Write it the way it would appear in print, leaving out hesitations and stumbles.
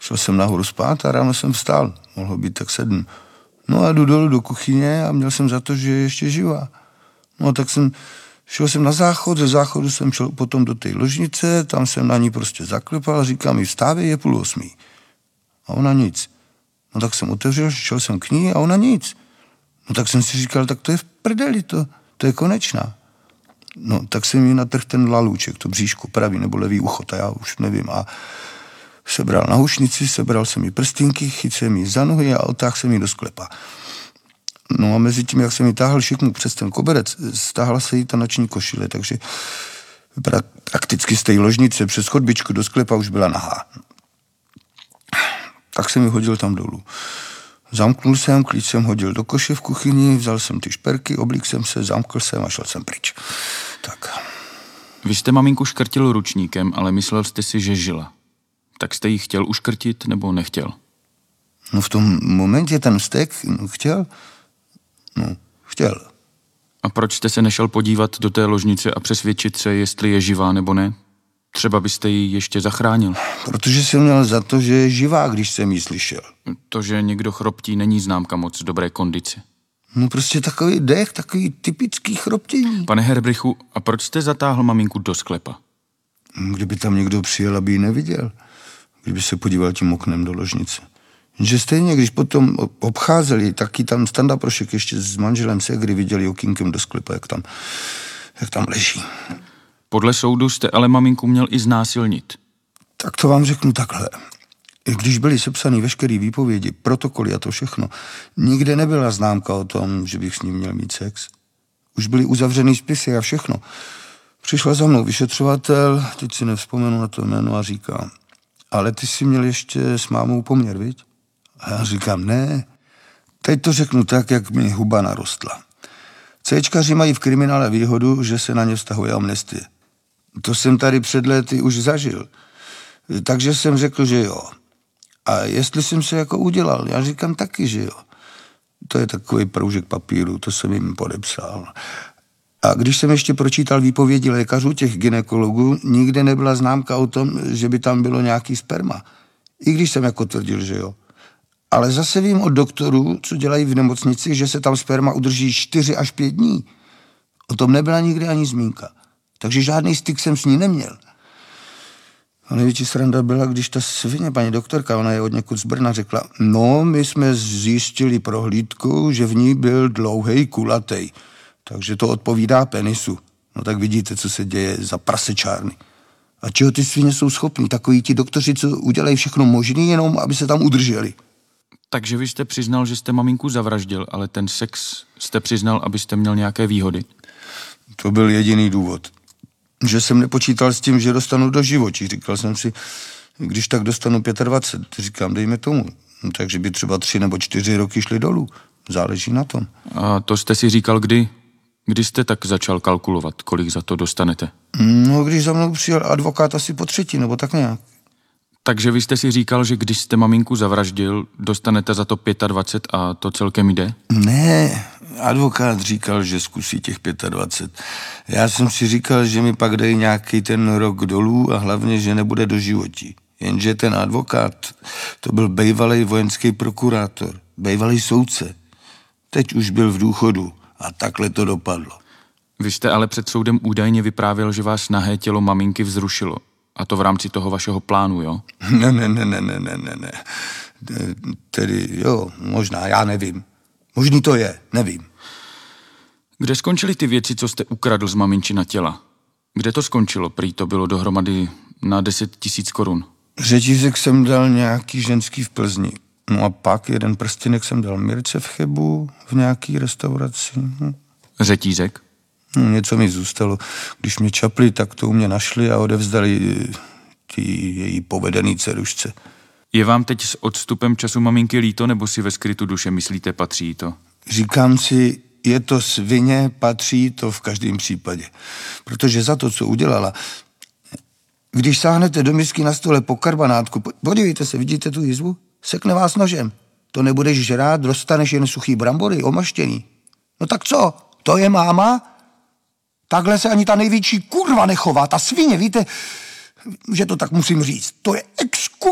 Šel jsem nahoru spát a ráno jsem vstál. Mohlo být tak 7. No a jdu dolů do kuchyně a měl jsem za to, že je ještě živá. No tak šel jsem na záchod, ze záchodu jsem šel potom do té ložnice, tam jsem na ní prostě zaklepal a říkám jí, vstávej, je 7:30. A ona nic. No tak jsem otevřel, šel jsem k ní a ona nic. No tak jsem si říkal, tak to je v prdeli, to je konečná. No tak jsem jí natrhl ten lalůček, to bříško, pravý nebo levý ucho, to já už nevím. A sebral náušnici, sebral jsem jí prstinky, chytil jsem jí za nohy a otáhl jsem jí do sklepa. No a mezi tím, jak jsem jí táhl šikmu přes ten koberec, stáhla se jí ta noční košile, takže prakticky z té ložnice přes chodbičku do sklepa už byla nahá. Tak jsem ji hodil tam dolů. Zamknul jsem, klíč jsem hodil do koše v kuchyni, vzal jsem ty šperky, oblík jsem se, zamkl jsem a šel jsem pryč. Tak. Vy jste maminku škrtil ručníkem, ale myslel jste si, že žila. Tak jste ji chtěl uškrtit nebo nechtěl? No v tom momentě ten vztek chtěl. A proč jste se nešel podívat do té ložnice a přesvědčit se, jestli je živá nebo ne? Třeba byste ji ještě zachránil. Protože jsem měl za to, že je živá, když jsem ji slyšel. To, že někdo chroptí, není známka moc dobré kondice. No prostě takový dech, takový typický chroptění. Pane Herbrichu, a proč jste zatáhl maminku do sklepa? Kdyby tam někdo přijel, aby ji neviděl. Kdyby se podíval tím oknem do ložnice. Že stejně, když potom obcházeli, taky tam Standa Prošek ještě s manželem Segry viděli okýnkem do sklepa, jak tam leží. Podle soudu jste ale maminku měl i znásilnit. Tak to vám řeknu takhle. Když byly sepsané veškeré výpovědi, protokoly a to všechno, nikde nebyla známka o tom, že bych s ním měl mít sex. Už byly uzavřený spisy a všechno. Přišla za mnou vyšetřovatel, teď si nevzpomenu na to jméno a říká, ale ty jsi měl ještě s mámou poměr, viď? A já říkám, ne. Teď to řeknu tak, jak mi huba narostla. Céčkaři mají v kriminále výhodu, že se na ně vztahuje amnestie. To jsem tady před lety už zažil. Takže jsem řekl, že jo. A jestli jsem se jako udělal, já říkám taky, že jo. To je takový proužek papíru, to jsem jim podepsal. A když jsem ještě pročítal výpovědi lékařů, těch gynekologů, nikde nebyla známka o tom, že by tam bylo nějaký sperma. I když jsem jako tvrdil, že jo. Ale zase vím od doktorů, co dělají v nemocnici, že se tam sperma udrží 4 až 5 dní. O tom nebyla nikdy ani zmínka. Takže žádný styk jsem s ní neměl. A největší sranda byla, když ta svině, paní doktorka, ona je od někud z Brna, řekla, no, my jsme zjistili prohlídku, že v ní byl dlouhej kulatej. Takže to odpovídá penisu. No tak vidíte, co se děje za prasečárny. A čeho ty svině jsou schopní? Takoví ti doktoři, co udělají všechno možný, jenom aby se tam udrželi. Takže vy jste přiznal, že jste maminku zavraždil, ale ten sex jste přiznal, abyste měl nějaké výhody? To byl jediný důvod. Že jsem nepočítal s tím, že dostanu do životí. Říkal jsem si, když tak dostanu 25, říkám, dejme tomu. Takže by třeba 3 nebo 4 roky šly dolů. Záleží na tom. A to jste si říkal kdy? Kdy jste tak začal kalkulovat, kolik za to dostanete? No, když za mnou přijel advokát asi po 3. nebo tak nějak. Takže vy jste si říkal, že když jste maminku zavraždil, dostanete za to 25 a to celkem jde? Ne, advokát říkal, že zkusí těch 25. Já jsem si říkal, že mi pak dají nějaký ten rok dolů a hlavně, že nebude do životí. Jenže ten advokát, to byl bejvalej vojenský prokurátor, bejvalej soudce. Teď už byl v důchodu a takhle to dopadlo. Vy jste ale před soudem údajně vyprávěl, že vás nahé tělo maminky vzrušilo. A to v rámci toho vašeho plánu, jo? Ne. Tedy jo, možná, já nevím. Možný to je, nevím. Kde skončily ty věci, co jste ukradl z maminčina těla? Kde to skončilo? Prý to bylo dohromady na 10 000 korun. Řetízek jsem dal nějaký ženský v Plzni. No a pak jeden prstenek jsem dal Mirce v Chebu v nějaký restauraci. Řetízek? Něco mi zůstalo. Když mě čapli, tak to u mě našli a odevzdali její povedený dcerušce. Je vám teď s odstupem času maminky líto, nebo si ve skrytu duše myslíte, patří to? Říkám si, je to svině, patří to v každém případě. Protože za to, co udělala, když sáhnete do misky na stole po karbanátku, podívejte se, vidíte tu jizvu? Sekne vás nožem. To nebudeš žrát, dostaneš jen suchý brambory, omaštěný. No tak co? To je máma? Takhle se ani ta největší kurva nechová, ta svině, víte, že to tak musím říct. To je